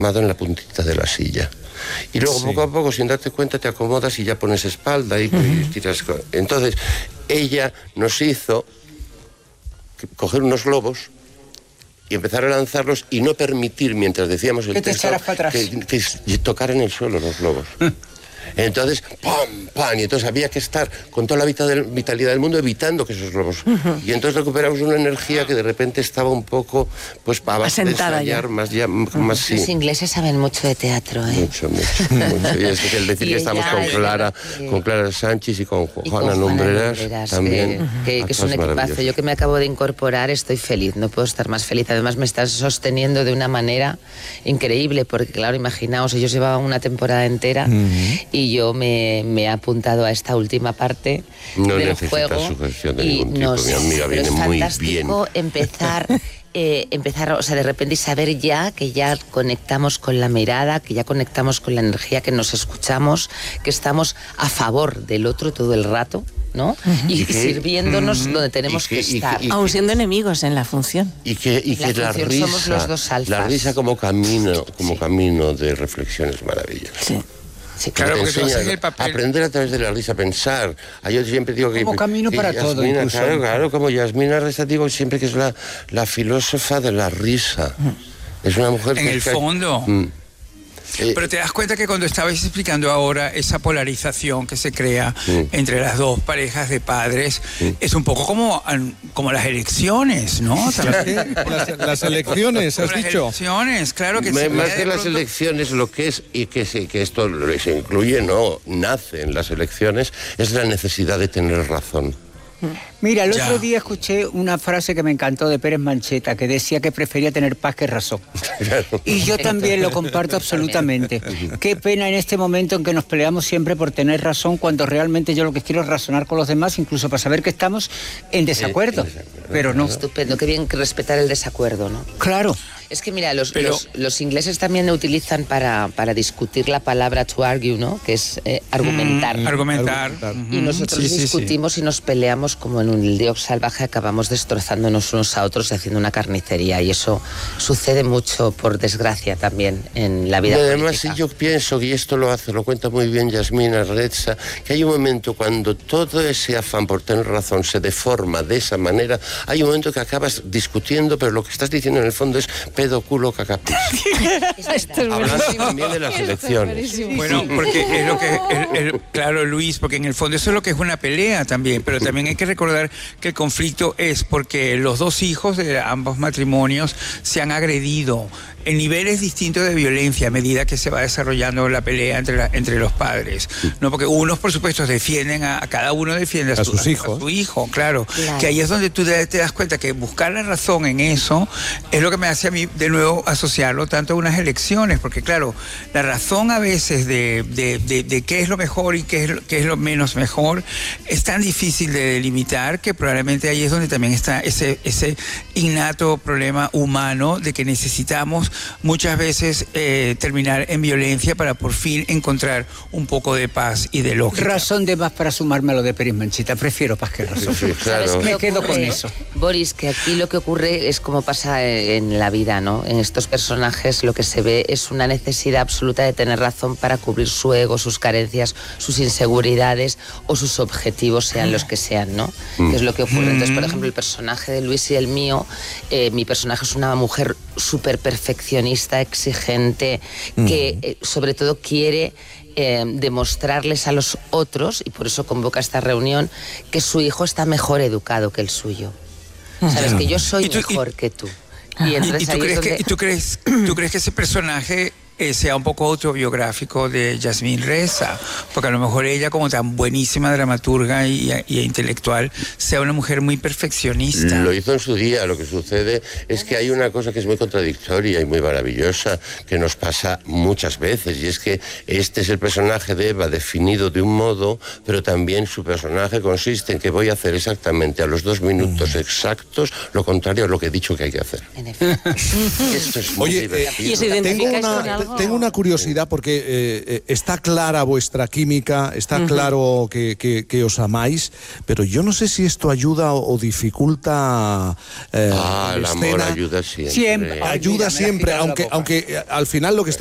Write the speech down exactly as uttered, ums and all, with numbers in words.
en la puntita de la silla. Y luego sí. poco a poco, sin darte cuenta, te acomodas y ya pones espalda y, uh-huh. y tiras. Entonces, ella nos hizo coger unos globos y empezar a lanzarlos y no permitir, mientras decíamos el que te texto, echaras para atrás. Que, que tocaran el suelo los globos. Entonces, ¡pam! ¡pam! Y entonces había que estar con toda la vitalidad del mundo evitando que esos globos... Uh-huh. Y entonces recuperamos una energía que de repente estaba un poco, pues, para base de ensayar, ya. más ya, uh-huh. más sí. Los ingleses saben mucho de teatro, ¿eh? Mucho, mucho, mucho. Y es el decir que estamos con Clara, que... con Clara Sánchez y con Juana, y con Juana Lumbreras, Lumbreras también. Que, que, que es un equipazo. Yo que me acabo de incorporar estoy feliz, no puedo estar más feliz. Además me estás sosteniendo de una manera increíble, porque claro, imaginaos, ellos llevaban una temporada entera uh-huh. y yo me, me he apuntado a esta última parte no del juego. No necesitas sujeción de y ningún tipo, nos, mi amiga viene es muy fantástico bien. empezar... Eh, empezar, o sea, de repente y saber ya que ya conectamos con la mirada, que ya conectamos con la energía, que nos escuchamos, que estamos a favor del otro todo el rato, ¿no? Uh-huh. Y, y que, sirviéndonos uh-huh. donde tenemos que, que estar. Y, y, Aún siendo enemigos en la función. Y que, y que la, la risa, somos los dos alfas. La risa como camino, como sí. camino de reflexión es maravilloso. Sí. Sí, claro, porque tú haces el papel. Aprender a través de la risa, pensar. Yo siempre digo que... Como camino que para Yasmina, todo, incluso. Claro, claro, como Yasmina Reza, digo siempre que es la, la filósofa de la risa. Mm. Es una mujer en que... En el fondo... Mm. Pero te das cuenta que cuando estabais explicando ahora esa polarización que se crea sí. entre las dos parejas de padres, sí. es un poco como, como las elecciones, ¿no? las, las elecciones, has las dicho. elecciones, claro que sí. sí. Más que las pronto... elecciones, lo que es, y que, se, que esto se incluye, no, nace en las elecciones, es la necesidad de tener razón. Mira, el ya. otro día escuché una frase que me encantó de Pérez Mancheta, que decía que prefería tener paz que razón. Claro. Y yo también lo comparto absolutamente. Qué pena en este momento en que nos peleamos siempre por tener razón, cuando realmente yo lo que quiero es razonar con los demás, incluso para saber que estamos en desacuerdo. Pero no. Estupendo, qué bien respetar el desacuerdo, ¿no? Claro. Es que mira, los, Pero... los, los ingleses también utilizan para, para discutir la palabra to argue, ¿no? Que es eh, argumentar. Mm, argumentar. Y nosotros sí, discutimos sí, sí. y nos peleamos como en un lío salvaje, acabamos destrozándonos unos a otros y haciendo una carnicería. Y eso sucede mucho, por desgracia, también en la vida y además, política. yo pienso, y esto lo hace, lo cuenta muy bien Yasmina Reza, que hay un momento cuando todo ese afán por tener razón se deforma de esa manera, hay un momento que acabas discutiendo, pero lo que estás diciendo en el fondo es pedo, culo, cacapis. Hablando también de las elecciones. Bueno, porque es lo que... El, el, claro, Luis, porque en el fondo eso es lo que es una pelea también, pero también hay que recordar que el conflicto es porque los dos hijos de ambos matrimonios se han agredido en niveles distintos de violencia a medida que se va desarrollando la pelea entre, la, entre los padres, ¿no? Porque unos, por supuesto, defienden a, a cada uno defiende a, a su, sus hijos. A, a su hijo, claro. claro. Que ahí es donde tú te, te das cuenta que buscar la razón en eso es lo que me hace a mí de nuevo asociarlo tanto a unas elecciones, porque claro, la razón a veces de, de, de, de qué es lo mejor y qué es lo, qué es lo menos mejor es tan difícil de delimitar que probablemente ahí es donde también está ese, ese innato problema humano de que necesitamos muchas veces eh, terminar en violencia para por fin encontrar un poco de paz y de lógica. Razón de más para sumarme a lo de Pérez Mancheta, prefiero paz que razón. Sí, claro. Me quedo con eso. Boris, que aquí lo que ocurre es como pasa en la vida, ¿no? En estos personajes lo que se ve es una necesidad absoluta de tener razón para cubrir su ego, sus carencias, sus inseguridades o sus objetivos, sean los que sean, ¿no? Mm. Que es lo que ocurre. Entonces, por ejemplo, el personaje de Luis y el mío, eh, mi personaje es una mujer súper perfeccionista, exigente, mm. que eh, sobre todo quiere eh, demostrarles a los otros, y por eso convoca esta reunión, que su hijo está mejor educado que el suyo. Sabes, que yo soy tú, mejor y, que tú. Y, y, tú, crees donde... que, y tú crees tú crees que ese personaje eh, sea un poco autobiográfico de Yasmín Reza, porque a lo mejor ella, como tan buenísima dramaturga y, y intelectual, sea una mujer muy perfeccionista. Lo hizo en su día. Lo que sucede es que hay una cosa que es muy contradictoria y muy maravillosa, que nos pasa muchas veces, y es que este es el personaje de Eva definido de un modo, pero también su personaje consiste en que voy a hacer exactamente a los dos minutos exactos lo contrario a lo que he dicho que hay que hacer. En efecto. Esto es muy Oye, divertido. ¿y se identifica tengo una, con algo? tengo una curiosidad porque eh, eh, está clara vuestra química, está uh-huh. claro que, que, que os amáis, pero yo no sé si esto ayuda o, o dificulta eh, ah, la el escena. amor ayuda siempre. Siempre. Ayuda siempre, aunque, aunque al final lo que está